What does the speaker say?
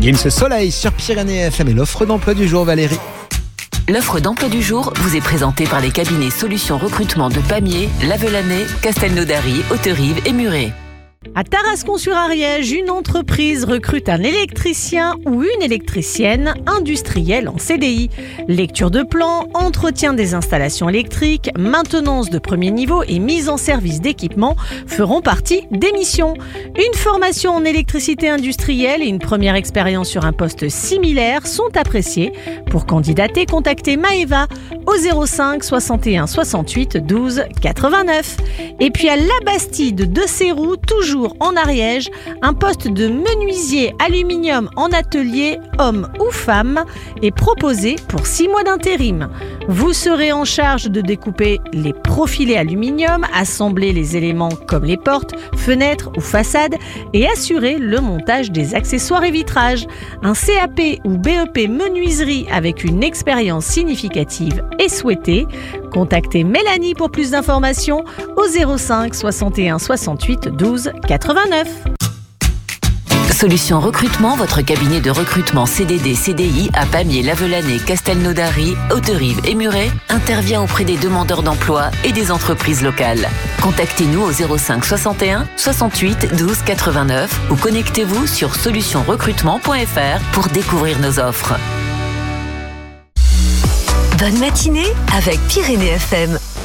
Gims Soleil sur Pyrénées FM et l'offre d'emploi du jour, Valérie. L'offre d'emploi du jour vous est présentée par les cabinets Solutions Recrutement de Pamiers, Lavelanet, Castelnaudary, Hauterive et Muret. À Tarascon-sur-Ariège, une entreprise recrute un électricien ou une électricienne industrielle en CDI. Lecture de plan, entretien des installations électriques, maintenance de premier niveau et mise en service d'équipements feront partie des missions. Une formation en électricité industrielle et une première expérience sur un poste similaire sont appréciées. Pour candidater, contactez Maëva au 05 61 68 12 89. Et puis à La Bastide de Seyroux, toujours en Ariège, un poste de menuisier aluminium en atelier, homme ou femme, est proposé pour 6 mois d'intérim. Vous serez en charge de découper les profilés aluminium, assembler les éléments comme les portes, fenêtres ou façades et assurer le montage des accessoires et vitrages. Un CAP ou BEP menuiserie avec une expérience significative est souhaité. Contactez Mélanie pour plus d'informations au 05 61 68 12 89. Solutions Recrutement, votre cabinet de recrutement CDD, CDI à Pamiers, Lavelanet, Castelnaudary, Hauterive et Muret intervient auprès des demandeurs d'emploi et des entreprises locales. Contactez-nous au 05 61 68 12 89 ou connectez-vous sur solutionrecrutement.fr pour découvrir nos offres. Bonne matinée avec Pyrénées FM.